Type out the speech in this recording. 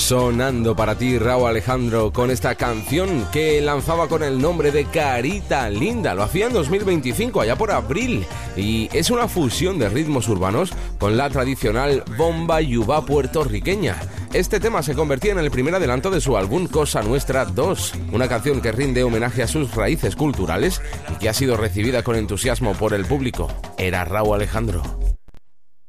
Sonando para ti, Rauw Alejandro, con esta canción que lanzaba con el nombre de Carita Linda. Lo hacía en 2025, allá por abril, y es una fusión de ritmos urbanos con la tradicional bomba yubá puertorriqueña. Este tema se convertía en el primer adelanto de su álbum Cosa Nuestra 2, una canción que rinde homenaje a sus raíces culturales y que ha sido recibida con entusiasmo por el público. Era Rauw Alejandro.